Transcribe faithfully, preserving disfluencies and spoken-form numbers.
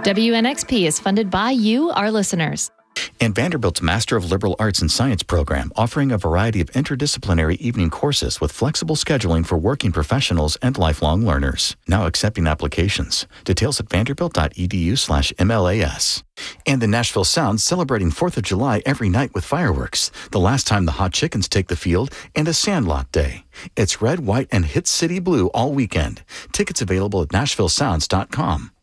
W N X P is funded by you, our listeners. And Vanderbilt's Master of Liberal Arts and Science program, offering a variety of interdisciplinary evening courses with flexible scheduling for working professionals and lifelong learners. Now accepting applications. Details at vanderbilt.edu slash MLAS. And the Nashville Sound celebrating fourth of July every night with fireworks. The last time the Hot Chickens take the field, and a Sandlot Day. It's red, white, and Hit City Blue all weekend. Tickets available at nashville sounds dot com.